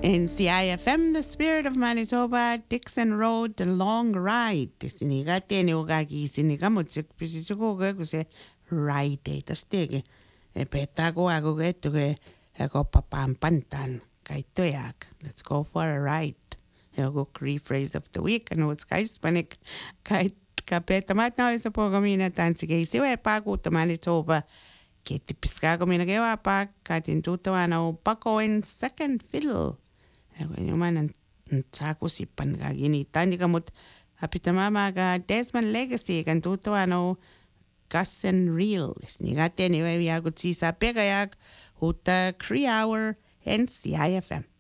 In CIFM, the spirit of Manitoba, Dixon Road, the long ride. Siniga tene ogagi siniga mutsik pisisugo kuse ride tastege. E petago ago getuge ego papam pantan kaitoyak. Let's go for a ride. Ego rephrase of the week. I know it's Hispanic. Kait kapeta matna isa po gamina tansige isiwe pago to Manitoba. Kiti piskago minagewa pa katin tutawan Bucko in second fiddle. Yung man tsako si pan gini tandi kamot apita mama ga Desmond Legacy kan tuto Gus and Real ni gate ni we ya gutsi sa pega yak uta 3 hour and CIFM.